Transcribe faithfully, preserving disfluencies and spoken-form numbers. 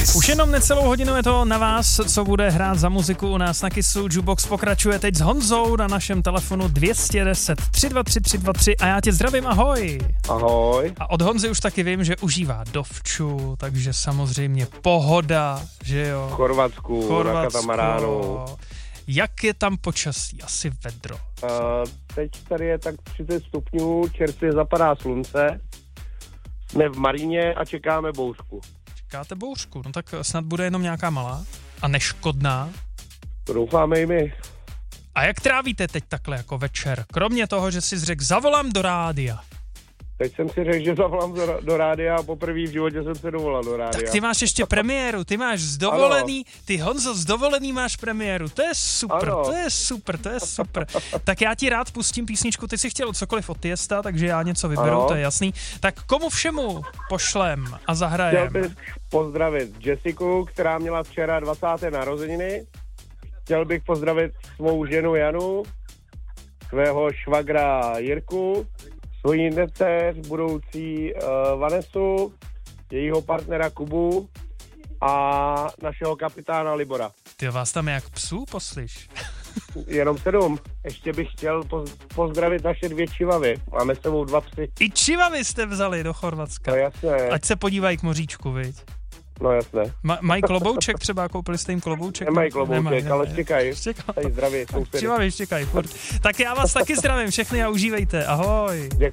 Kiss. Už jenom necelou hodinu je to na vás, co bude hrát za muziku u nás na Kissu. Jukebox pokračuje teď s Honzou na našem telefonu dvě stě deset tři dva tři tři dva tři a já tě zdravím, ahoj. Ahoj. A od Honzy už taky vím, že užívá dovču, takže samozřejmě pohoda, že jo. V Chorvatsku, Chorvatsko. Na katamaránu. Jak je tam počasí? Asi vedro. Uh, teď tady je tak třicet stupňů, čerstvě zapadá slunce. Jsme v Maríně a čekáme bouřku. Čekáte bouřku? No tak snad bude jenom nějaká malá a neškodná. To doufáme i my. A jak trávíte teď takhle jako večer? Kromě toho, že jsi řekl, zavolám do rádia. Teď jsem si řekl, že zavolám do, do rádia a poprvé v životě jsem se dovolal do rádia. Tak ty máš ještě premiéru, ty máš z dovolený, ty Honzo z dovolený máš premiéru, to je super, ano. to je super, to je super. Tak já ti rád pustím písničku, ty jsi chtěl cokoliv od Tiesta, takže já něco vyberu, ano. To je jasný. Tak komu všemu pošlem a zahrajem? Chtěl bych pozdravit Jessiku, která měla včera dvacáté narozeniny. Chtěl bych pozdravit svou ženu Janu, svého švagra Jirku, svojí neteř, budoucí uh, Vanesu, jejího partnera Kubu a našeho kapitána Libora. Ty vás tam jak psů poslyš? Jenom sedm. Ještě bych chtěl poz- pozdravit naše dvě čivavy. Máme s sebou dva psy. I čivavy jste vzali do Chorvatska. No jasné. Ať se podívají k moříčku, viď? No jasné. Ma- mají klobouček třeba, koupili jste jim klobouček? Nemají klobouček, Nemají, ale nemají. čekají. Štěkal. Tady zdraví, sousedy. Čivavy štěkají, furt. Tak já vás taky zdravím všechny a užívejte. Ahoj. Děkuji.